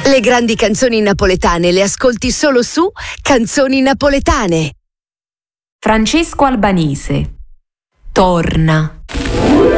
Le grandi canzoni napoletane le ascolti solo su Canzoni Napoletane. Francesco Albanese. Torna.